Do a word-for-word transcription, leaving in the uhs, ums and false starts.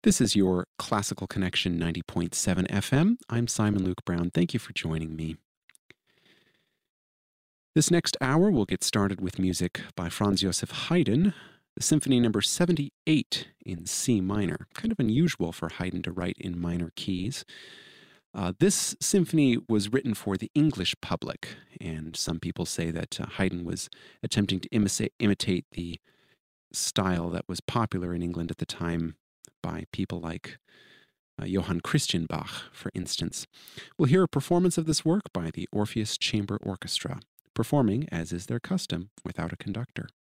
This is your Classical Connection ninety point seven F M. I'm Simon Luke Brown. Thank you for joining me. This next hour, we'll get started with music by Franz Joseph Haydn, the Symphony number seventy-eight in C minor. Kind of unusual for Haydn to write in minor keys. Uh, this symphony was written for the English public, and some people say that uh, Haydn was attempting to imitate, imitate the style that was popular in England at the time by people like uh, Johann Christian Bach, for instance. We'll hear a performance of this work by the Orpheus Chamber Orchestra, performing, as is their custom, without a conductor.